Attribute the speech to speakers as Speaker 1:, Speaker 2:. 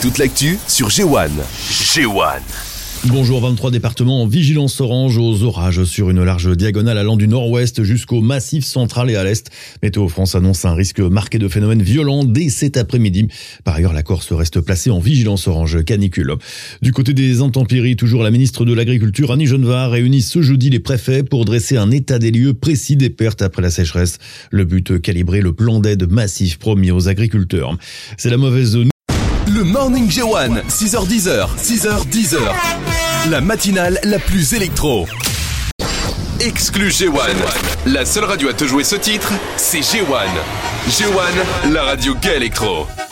Speaker 1: toute l'actu sur G1. G1.
Speaker 2: Bonjour, 23 départements en vigilance orange aux orages sur une large diagonale allant du nord-ouest jusqu'au massif central et à l'est. Météo France annonce un risque marqué de phénomènes violents dès cet après-midi. Par ailleurs, la Corse reste placée en vigilance orange canicule. Du côté des intempéries, toujours la ministre de l'Agriculture, Annie Genevard, réunit ce jeudi les préfets pour dresser un état des lieux précis des pertes après la sécheresse. Le but, calibrer le plan d'aide massif promis aux agriculteurs. C'est la mauvaise nouvelle.
Speaker 1: Le Morning G1, 6h10, 6h10. La matinale la plus électro. Exclu G1. La seule radio à te jouer ce titre, c'est G1. G1, la radio gay électro.